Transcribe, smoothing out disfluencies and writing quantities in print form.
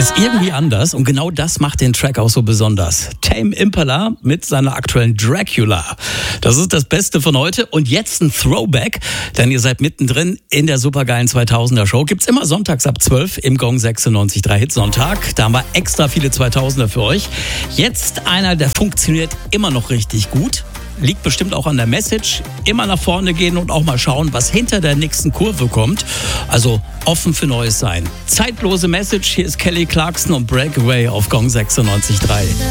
Ist irgendwie anders und genau das macht den Track auch so besonders. Tame Impala mit seiner aktuellen Dracula. Das ist das Beste von heute und jetzt ein Throwback, denn ihr seid mittendrin in der supergeilen 2000er Show. Gibt's immer sonntags ab 12 im Gong 96.3 Hit Sonntag. Da haben wir extra viele 2000er für euch. Jetzt einer, der funktioniert immer noch richtig gut. Liegt bestimmt auch an der Message. Immer nach vorne gehen und auch mal schauen, was hinter der nächsten Kurve kommt. Also offen für Neues sein. Zeitlose Message. Hier ist Kelly Clarkson und Breakaway auf Gong 96.3.